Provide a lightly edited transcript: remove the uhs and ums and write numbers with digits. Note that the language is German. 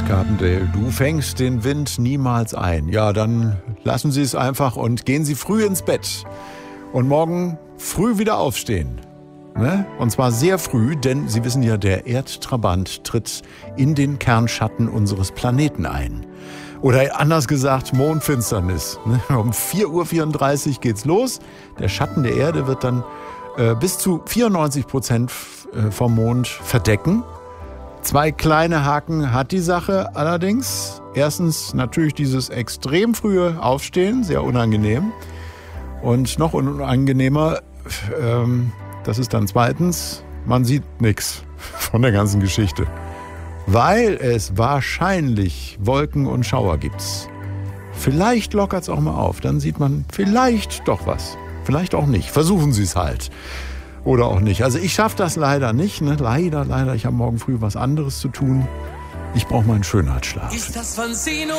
Carpendale, du fängst den Wind niemals ein. Ja, dann lassen Sie es einfach und gehen Sie früh ins Bett. Und morgen früh wieder aufstehen. Ne? Und zwar sehr früh, denn Sie wissen ja, der Erdtrabant tritt in den Kernschatten unseres Planeten ein. Oder anders gesagt, Mondfinsternis. Ne? Um 4:34 Uhr geht's los. Der Schatten der Erde wird dann bis zu 94% vom Mond verdecken. 2 kleine Haken hat die Sache allerdings. Erstens natürlich dieses extrem frühe Aufstehen, sehr unangenehm. Und noch unangenehmer, das ist dann zweitens, man sieht nichts von der ganzen Geschichte. Weil es wahrscheinlich Wolken und Schauer gibt. Vielleicht lockert es auch mal auf, dann sieht man vielleicht doch was. Vielleicht auch nicht. Versuchen Sie es halt. Oder auch nicht. Also ich schaffe das leider nicht. Ne? Leider. Ich habe morgen früh was anderes zu tun. Ich brauche meinen Schönheitsschlaf. Ist das von Sino?